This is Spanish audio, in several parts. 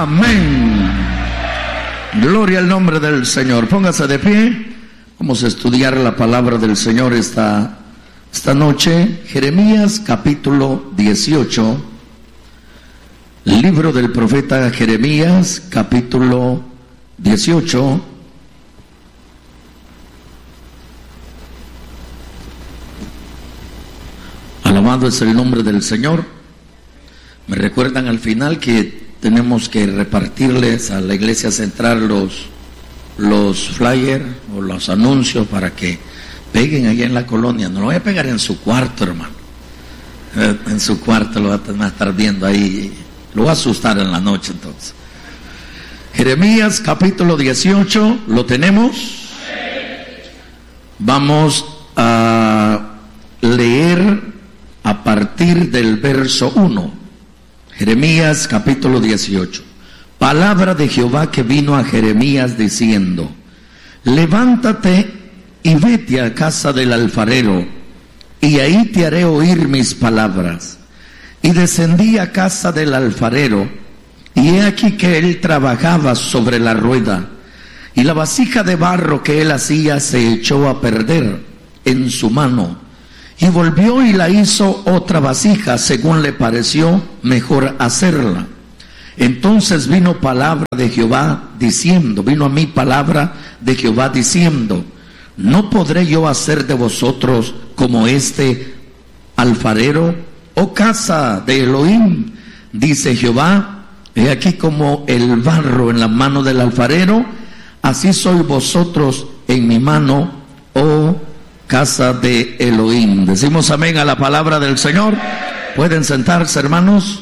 Amén. Gloria al nombre del Señor. Póngase de pie. Vamos a estudiar la palabra del Señor esta noche. Jeremías capítulo 18. Libro del profeta Jeremías capítulo 18. Alabado es el nombre del Señor. Me recuerdan al final que tenemos que repartirles a la iglesia central los flyers o los anuncios para que peguen allá en la colonia. No lo voy a pegar en su cuarto, hermano. En su cuarto lo van a estar viendo ahí. Lo va a asustar en la noche entonces. Jeremías capítulo 18, ¿lo tenemos? Vamos a leer a partir del verso 1. Jeremías capítulo 18. Palabra de Jehová que vino a Jeremías diciendo: levántate y vete a casa del alfarero, y ahí te haré oír mis palabras. Y descendí a casa del alfarero, y he aquí que él trabajaba sobre la rueda, y la vasija de barro que él hacía se echó a perder en su mano. Y volvió y la hizo otra vasija, según le pareció mejor hacerla. Entonces vino palabra de Jehová diciendo, vino a mí palabra de Jehová diciendo: ¿no podré yo hacer de vosotros como este alfarero, oh casa de Elohim? Dice Jehová: he aquí como el barro en la mano del alfarero, así sois vosotros en mi mano, oh casa de Elohim. Decimos amén a la palabra del Señor. Pueden sentarse, hermanos.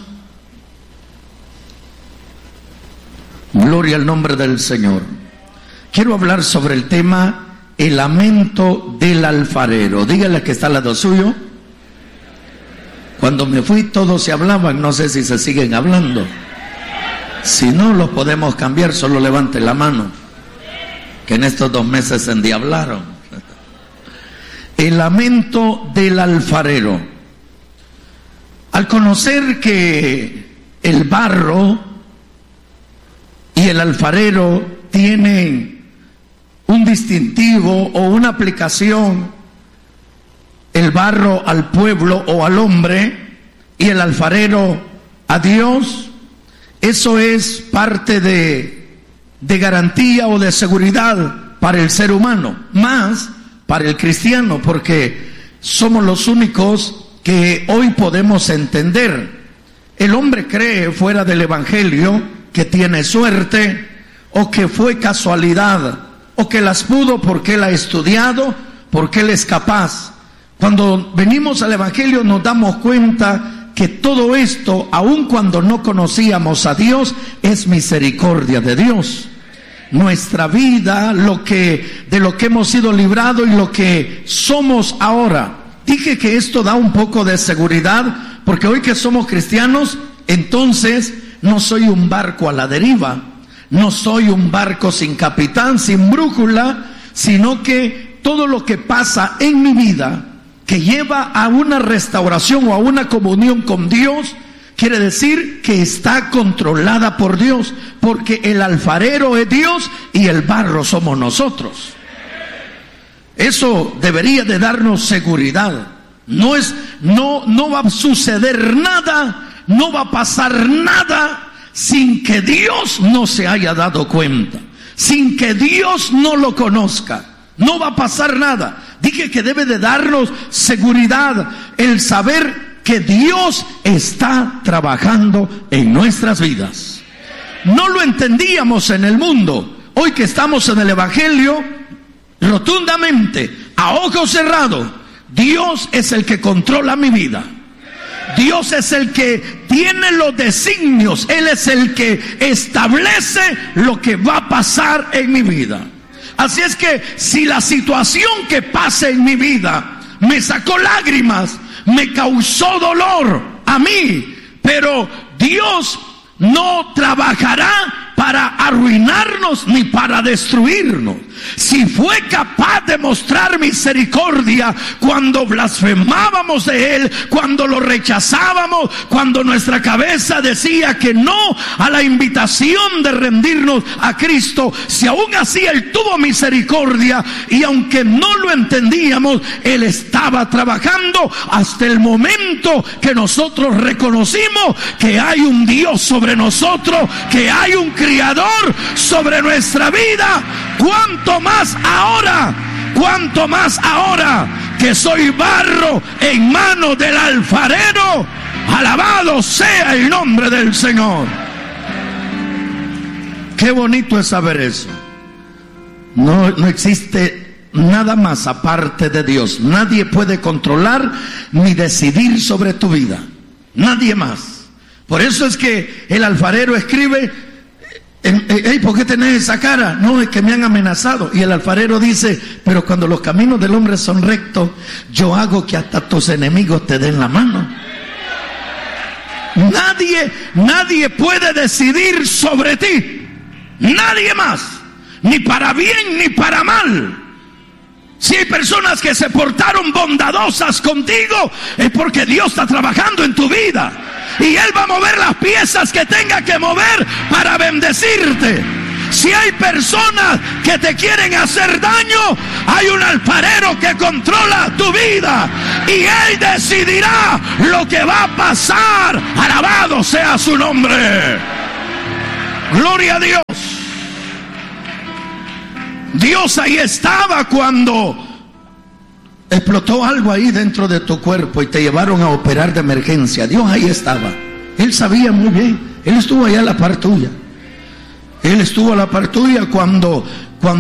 Gloria al nombre del Señor. Quiero hablar sobre el tema el lamento del alfarero. Dígale que está al lado suyo: cuando me fui todos se hablaban, no sé si se siguen hablando. Si no, los podemos cambiar, solo levante la mano, que en estos 2 meses se endiablaron. El lamento del alfarero. Al conocer que el barro y el alfarero tienen un distintivo o una aplicación, el barro al pueblo o al hombre y el alfarero a Dios, eso es parte de garantía o de seguridad para el ser humano, más para el cristiano, porque somos los únicos que hoy podemos entender. El hombre cree fuera del evangelio que tiene suerte, o que fue casualidad, o que las pudo porque él ha estudiado, porque él es capaz. Cuando venimos al evangelio nos damos cuenta que todo esto, aun cuando no conocíamos a Dios, es misericordia de Dios. Nuestra vida, de lo que hemos sido librados y lo que somos ahora. Dije que esto da un poco de seguridad, porque hoy que somos cristianos, entonces no soy un barco a la deriva, no soy un barco sin capitán, sin brújula, sino que todo lo que pasa en mi vida, que lleva a una restauración o a una comunión con Dios, quiere decir que está controlada por Dios, porque el alfarero es Dios y el barro somos nosotros. Eso debería de darnos seguridad. No va a suceder nada, no va a pasar nada sin que Dios no se haya dado cuenta, sin que Dios no lo conozca. No va a pasar nada. Dije que debe de darnos seguridad el saber que Dios está trabajando en nuestras vidas. No lo entendíamos en el mundo. Hoy que estamos en el evangelio, rotundamente, a ojos cerrados, Dios es el que controla mi vida. Dios es el que tiene los designios. Él es el que establece lo que va a pasar en mi vida. Así es que si la situación que pasa en mi vida me sacó lágrimas, me causó dolor a mí, pero Dios no trabajará para para arruinarnos ni para destruirnos. Si fue capaz de mostrar misericordia cuando blasfemábamos de Él, cuando lo rechazábamos, cuando nuestra cabeza decía que no a la invitación de rendirnos a Cristo, si aún así Él tuvo misericordia, y aunque no lo entendíamos, Él estaba trabajando hasta el momento que nosotros reconocimos que hay un Dios sobre nosotros, que hay un Criador sobre nuestra vida. Cuanto más ahora que soy barro en manos del alfarero. Alabado sea el nombre del Señor. Qué bonito es saber eso. No existe nada más aparte de Dios. Nadie puede controlar ni decidir sobre tu vida. Nadie más. Por eso es que el alfarero escribe: hey, ¿por qué tenés esa cara? No, es que me han amenazado. Y el alfarero dice: pero cuando los caminos del hombre son rectos, yo hago que hasta tus enemigos te den la mano. Nadie puede decidir sobre ti. Nadie más. Ni para bien ni para mal. Si hay personas que se portaron bondadosas contigo, es porque Dios está trabajando en tu vida. Y Él va a mover las piezas que tenga que mover para bendecirte. Si hay personas que te quieren hacer daño, hay un alfarero que controla tu vida. Y Él decidirá lo que va a pasar. Alabado sea su nombre. Gloria a Dios. Dios ahí estaba cuando explotó algo ahí dentro de tu cuerpo y te llevaron a operar de emergencia. Dios ahí estaba. Él sabía muy bien. Él estuvo allá a la par tuya. Él estuvo a la par tuya cuando